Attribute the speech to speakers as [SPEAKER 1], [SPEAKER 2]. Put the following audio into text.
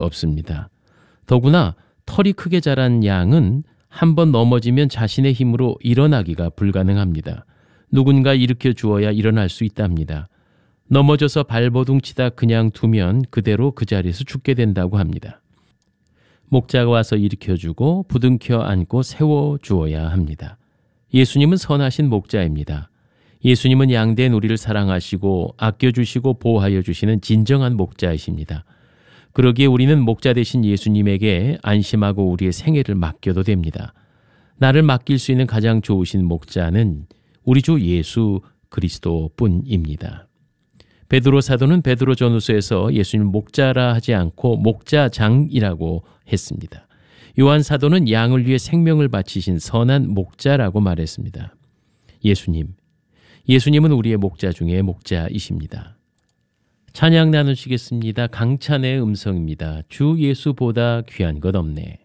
[SPEAKER 1] 없습니다. 더구나 털이 크게 자란 양은 한번 넘어지면 자신의 힘으로 일어나기가 불가능합니다. 누군가 일으켜 주어야 일어날 수 있답니다. 넘어져서 발버둥치다 그냥 두면 그대로 그 자리에서 죽게 된다고 합니다. 목자가 와서 일으켜주고 부둥켜 안고 세워주어야 합니다. 예수님은 선하신 목자입니다. 예수님은 양된 우리를 사랑하시고 아껴주시고 보호하여 주시는 진정한 목자이십니다. 그러기에 우리는 목자 되신 예수님에게 안심하고 우리의 생애를 맡겨도 됩니다. 나를 맡길 수 있는 가장 좋으신 목자는 우리 주 예수 그리스도뿐입니다. 베드로 사도는 베드로 전후서에서 예수님 목자라 하지 않고 목자장이라고 했습니다. 요한 사도는 양을 위해 생명을 바치신 선한 목자라고 말했습니다. 예수님은 우리의 목자 중에 목자이십니다. 찬양 나누시겠습니다. 강찬의 음성입니다. 주 예수보다 귀한 것 없네.